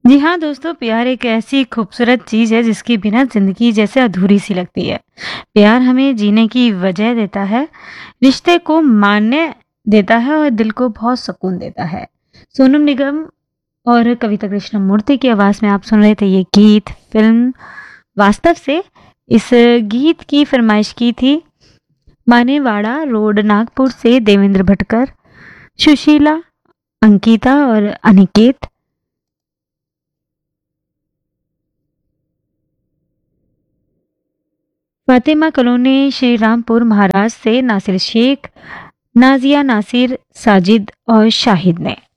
जी हाँ दोस्तों, प्यार एक ऐसी खूबसूरत चीज़ है जिसके बिना ज़िंदगी जैसे अधूरी सी लगती है। प्यार हमें जीने की वजह देता है, रिश्ते को मान्य देता है और दिल को बहुत सुकून देता है। सोनू निगम और कविता कृष्णमूर्ति की आवाज़ में आप सुन रहे थे ये गीत फ़िल्म वास्तव से। इस गीत की फ़रमाइश की थी मानेवाड़ा रोड नागपुर से देवेंद्र भटकर, सुशीला, अंकिता और अनिकेत। फातिमा कॉलोनी श्री रामपुर महाराज से नासिर शेख, नाजिया नासिर, साजिद और शाहिद ने।